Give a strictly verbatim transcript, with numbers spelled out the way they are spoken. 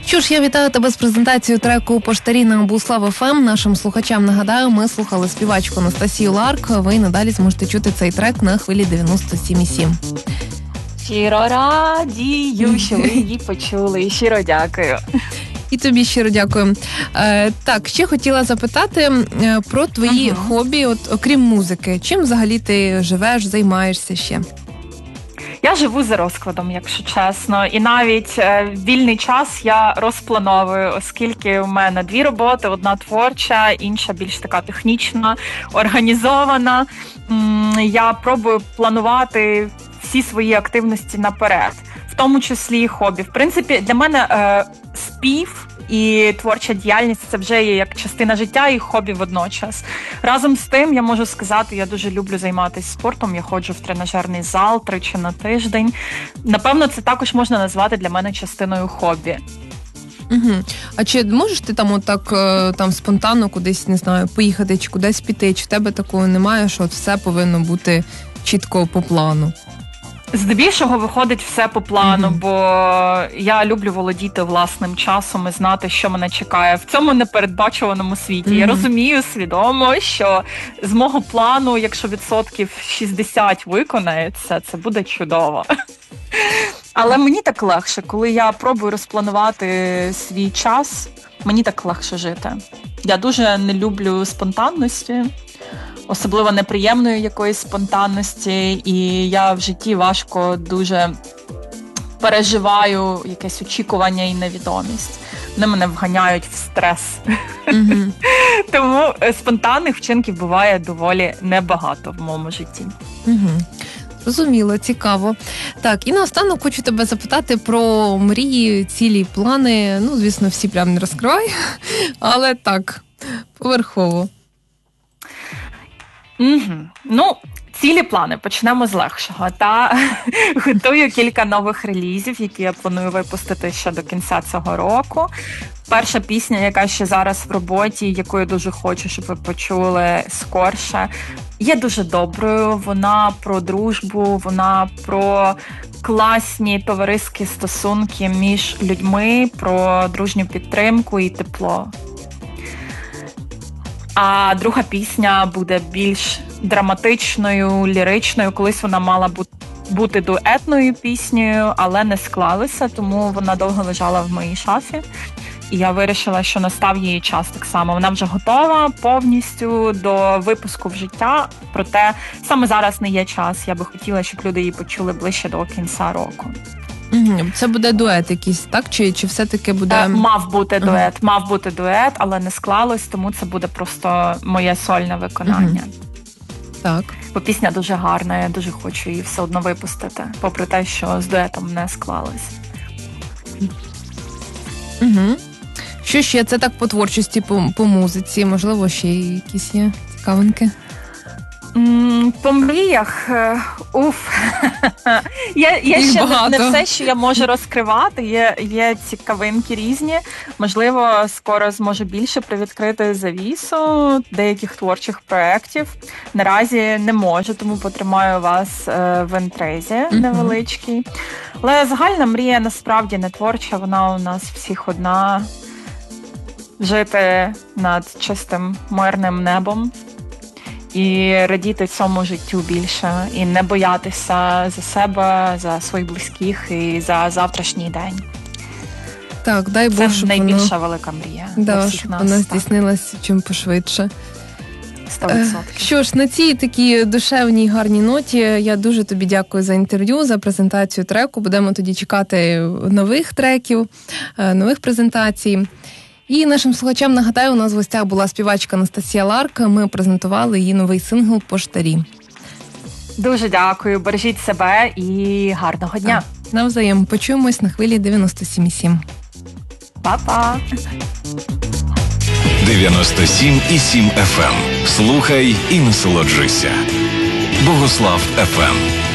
Що ж, я вітаю тебе з презентацією треку «Поштарі» на Буслав еф ем. Нашим слухачам нагадаю, ми слухали співачку Анастасію Ларк. Ви і надалі зможете чути цей трек на хвилі дев'яносто сім і сім. Щиро радію, що ви її почули. Щиро дякую. І тобі щиро дякую. Е, так, ще хотіла запитати е, про твої ага. хобі, от, окрім музики. Чим взагалі ти живеш, займаєшся ще? Я живу за розкладом, якщо чесно. І навіть е, вільний час я розплановую, оскільки у мене дві роботи, одна творча, інша більш така технічна, організована. М- я пробую планувати всі свої активності наперед, в тому числі і хобі. В принципі, для мене е, спів і творча діяльність – це вже є як частина життя і хобі водночас. Разом з тим, я можу сказати, я дуже люблю займатися спортом, я ходжу в тренажерний зал тричі на тиждень. Напевно, це також можна назвати для мене частиною хобі. Угу. А чи можеш ти там отак там спонтанно кудись, не знаю, поїхати чи кудись піти? Чи в тебе такого немає, що от все повинно бути чітко по плану? Здебільшого виходить все по плану, mm-hmm. бо я люблю володіти власним часом і знати, що мене чекає в цьому непередбачуваному світі. Mm-hmm. Я розумію свідомо, що з мого плану, якщо відсотків шістдесят виконається, це буде чудово. Але мені так легше, коли я пробую розпланувати свій час, мені так легше жити. Я дуже не люблю спонтанності, особливо неприємної якоїсь спонтанності, і я в житті важко дуже переживаю якесь очікування і невідомість. Вони мене вганяють в стрес. Mm-hmm. Тому спонтанних вчинків буває доволі небагато в моєму житті. Mm-hmm. Зрозуміло, цікаво. Так, і наостанок хочу тебе запитати про мрії, цілі, плани. Ну, звісно, всі прям не розкривай, але так, поверхово. Угу. Ну, цілі плани. Почнемо з легшого. Та готую кілька нових релізів, які я планую випустити ще до кінця цього року. Перша пісня, яка ще зараз в роботі, яку я дуже хочу, щоб ви почули скорше, є дуже доброю. Вона про дружбу, вона про класні товариські стосунки між людьми, про дружню підтримку і тепло. А друга пісня буде більш драматичною, ліричною. Колись вона мала бути дуетною піснею, але не склалася, тому вона довго лежала в моїй шафі. І я вирішила, що настав її час так само. Вона вже готова повністю до випуску в життя, проте саме зараз не є час. Я би хотіла, щоб люди її почули ближче до кінця року. Це буде дует якийсь, так? Чи, чи все-таки буде... Е, мав бути дует, ага. мав бути дует, але не склалось, тому це буде просто моє сольне виконання. Угу. Так. Бо пісня дуже гарна, я дуже хочу її все одно випустити, попри те, що з дуетом не склалось. Угу. Що ще? Це так по творчості, по, по музиці, можливо, ще якісь є цікавинки? По мріях, уф, я, я ще не, не все, що я можу розкривати, є, є цікавинки різні, можливо, скоро зможу більше привідкрити завісу деяких творчих проєктів, наразі не можу, тому потримаю вас в інтризі mm-hmm. невеличкій, але загальна мрія насправді не творча, вона у нас всіх одна, жити над чистим мирним небом, і радіти цьому життю більше, і не боятися за себе, за своїх близьких і за завтрашній день. Так, дай Бог, це найбільша воно... велика мрія. Да, всіх щоб нас, вона здійснилася чим пошвидше. сто відсотків. Що ж, на цій такій душевній гарній ноті я дуже тобі дякую за інтерв'ю, за презентацію треку. Будемо тоді чекати нових треків, нових презентацій. І нашим слухачам нагадаю, у нас в гостях була співачка Анастасія Ларк. Ми презентували її новий сингл «Поштарі». Дуже дякую, бережіть себе і гарного дня. Так, навзаєм, почуємось на хвилі дев'яносто сім і сім. Па-па! дев'яносто сім і сім еф ем. Слухай і насолоджуйся. Богослав еф ем.